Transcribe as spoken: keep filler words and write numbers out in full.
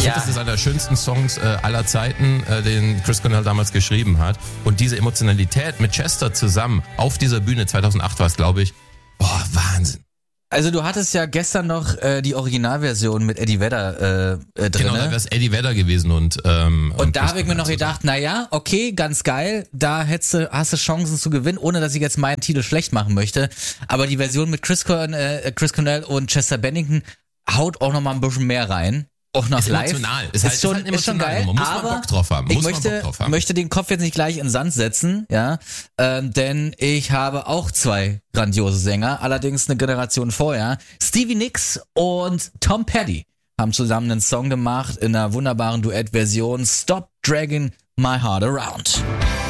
Ich Ja. finde, das ist einer der schönsten Songs äh, aller Zeiten, äh, den Chris Cornell damals geschrieben hat. Und diese Emotionalität mit Chester zusammen auf dieser Bühne, zweitausendacht war es, glaube ich, boah, Wahnsinn. Also du hattest ja gestern noch äh, die Originalversion mit Eddie Vedder äh, äh, drin. Genau, da wäre es Eddie Vedder gewesen und ähm, Und da Chris habe ich mir noch Cornell gedacht, naja, okay, ganz geil, da hättest du, hast du Chancen zu gewinnen, ohne dass ich jetzt meinen Titel schlecht machen möchte. Aber die Version mit Chris, Corn, äh, Chris Cornell und Chester Bennington haut auch noch mal ein bisschen mehr rein. Auch noch Ist live. emotional. Ist halt- ist schon, ist halt ist schon emotional. geil. Man muss mal aber Bock drauf haben. Ich Muss man möchte, Bock drauf haben. möchte den Kopf jetzt nicht gleich in den Sand setzen, ja, ähm, denn ich habe auch zwei grandiose Sänger, allerdings eine Generation vorher. Stevie Nicks und Tom Petty haben zusammen einen Song gemacht in einer wunderbaren Duettversion. Stop Dragging My Heart Around.